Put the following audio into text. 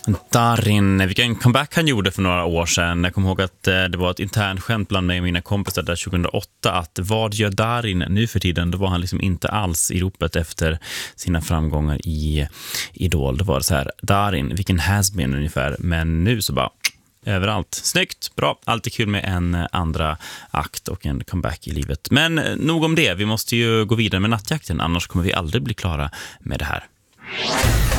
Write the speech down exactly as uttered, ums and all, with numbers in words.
Darin, vilken comeback han gjorde för några år sedan. Jag kommer ihåg att det var ett internt skämt bland mig och mina kompisar där tjugohundraåtta att vad gör Darin nu för tiden? Då var han liksom inte alls i ropet efter sina framgångar i Idol. Det var så här, Darin, vilken has-been ungefär. Men nu så bara överallt. Snyggt, bra, alltid kul med en andra akt och en comeback i livet. Men nog om det, vi måste ju gå vidare med nattjakten, annars kommer vi aldrig bli klara med det här.